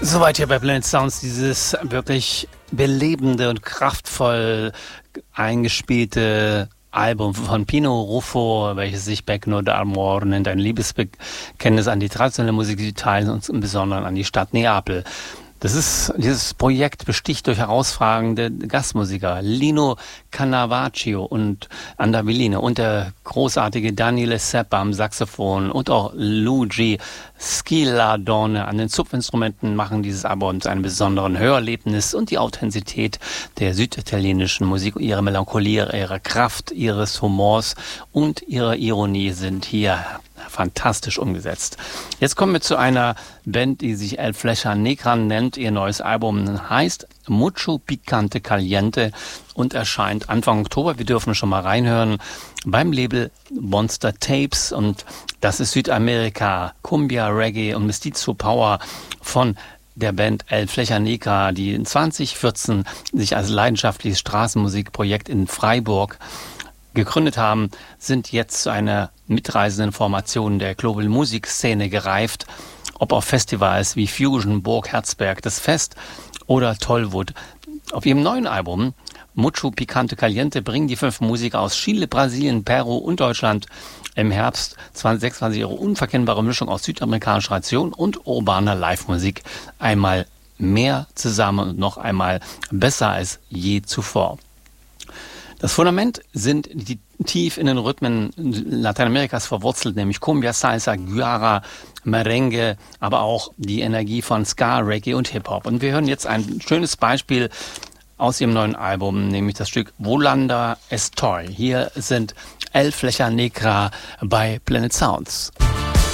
Soweit hier bei Planet Sounds dieses wirklich belebende und kraftvoll eingespielte Album von Pino Ruffo, welches sich Becno d'Amor nennt, ein Liebesbekenntnis an die traditionelle Musik Italiens und im Besonderen an die Stadt Neapel. Dieses Projekt besticht durch herausragende Gastmusiker. Lino Cannavaccio und Andavellino und der großartige Daniele Seppa am Saxophon und auch Luigi Schiladone an den Zupfinstrumenten machen dieses Album zu einem besonderen Hörerlebnis, und die Authentizität der süditalienischen Musik, ihre Melancholie, ihre Kraft, ihres Humors und ihre Ironie sind hier fantastisch umgesetzt. Jetzt kommen wir zu einer Band, die sich El Flecha Negra nennt. Ihr neues Album heißt Mucho Picante Caliente und erscheint Anfang Oktober. Wir dürfen schon mal reinhören beim Label Monster Tapes, und das ist Südamerika, Cumbia, Reggae und Mestizo Power von der Band El Flecha Negra, die in 2014 sich als leidenschaftliches Straßenmusikprojekt in Freiburg gegründet haben, sind jetzt zu einer mitreisenden Formation der Global Musikszene gereift, ob auf Festivals wie Fusion, Burg Herzberg, das Fest oder Tollwood. Auf ihrem neuen Album Mucho Picante Caliente bringen die 5 Musiker aus Chile, Brasilien, Peru und Deutschland im Herbst 2026 ihre unverkennbare Mischung aus südamerikanischer Tradition und urbaner Live-Musik einmal mehr zusammen und noch einmal besser als je zuvor. Das Fundament sind die tief in den Rhythmen Lateinamerikas verwurzelt, nämlich Cumbia, Salsa, Guara, Merengue, aber auch die Energie von Ska, Reggae und Hip-Hop. Und wir hören jetzt ein schönes Beispiel aus ihrem neuen Album, nämlich das Stück Volanda Estoy. Hier sind El Flecha Negra bei Planet Sounds.